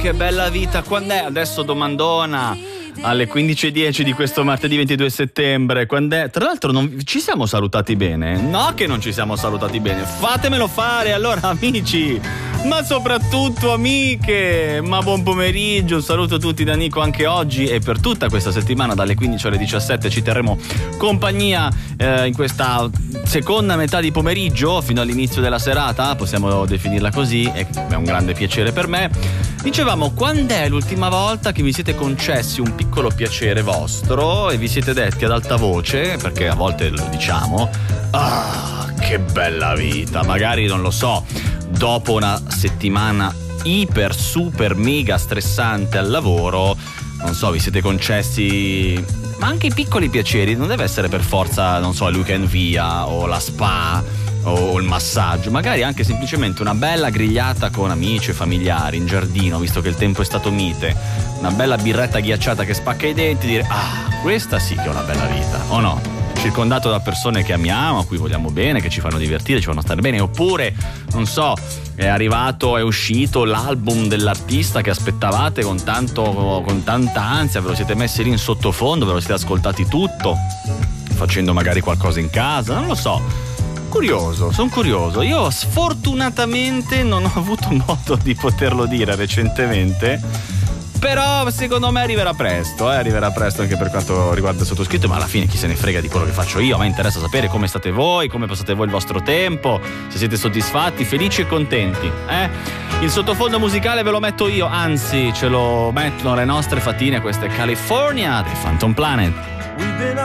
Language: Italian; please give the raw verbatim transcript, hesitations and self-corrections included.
che bella vita, quando è? Adesso domandona alle quindici e dieci di questo martedì ventidue settembre, quando è? Tra l'altro non ci siamo salutati bene? No che non ci siamo salutati bene, fatemelo fare allora amici, ma soprattutto amiche, ma buon pomeriggio, un saluto a tutti da Nico anche oggi e per tutta questa settimana dalle quindici alle diciassette ci terremo compagnia eh, in questa seconda metà di pomeriggio fino all'inizio della serata, possiamo definirla così, e è un grande piacere per me. Dicevamo, quando è l'ultima volta che vi siete concessi un piccolo piacere vostro e vi siete detti ad alta voce, perché a volte lo diciamo, ah, che bella vita, magari non lo so, dopo una settimana iper super mega stressante al lavoro, non so, vi siete concessi, ma anche i piccoli piaceri, non deve essere per forza, non so, il weekend via o la spa o il massaggio, magari anche semplicemente una bella grigliata con amici e familiari in giardino, visto che il tempo è stato mite, una bella birretta ghiacciata che spacca i denti, dire ah, questa sì che è una bella vita, o no? Circondato da persone che amiamo, a cui vogliamo bene, che ci fanno divertire, ci fanno stare bene, oppure, non so, è arrivato, è uscito l'album dell'artista che aspettavate con tanto, con tanta ansia, ve lo siete messi lì in sottofondo, ve lo siete ascoltati tutto, facendo magari qualcosa in casa, non lo so. Curioso, sono curioso. Io sfortunatamente non ho avuto modo di poterlo dire recentemente, però secondo me arriverà presto, eh? arriverà presto anche per quanto riguarda il sottoscritto, ma alla fine chi se ne frega di quello che faccio io, a me interessa sapere come state voi, come passate voi il vostro tempo, se siete soddisfatti, felici e contenti, eh? Il sottofondo musicale ve lo metto io, anzi ce lo mettono le nostre fatine, queste California dei Phantom Planet.